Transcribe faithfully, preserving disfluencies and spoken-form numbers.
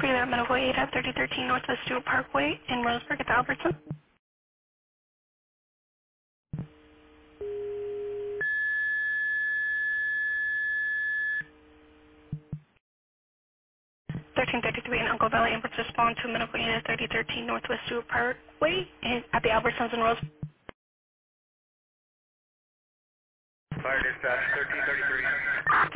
for that medical aid at thirty thirteen Northwest Stewart Parkway in Roseburg at the Albertson. thirteen thirty-three in Uncle Valley Ambulance respond to medical aid at thirty thirteen Northwest Stewart Parkway in, at the Albertsons in Roseburg. Fire dispatch thirteen thirty-three.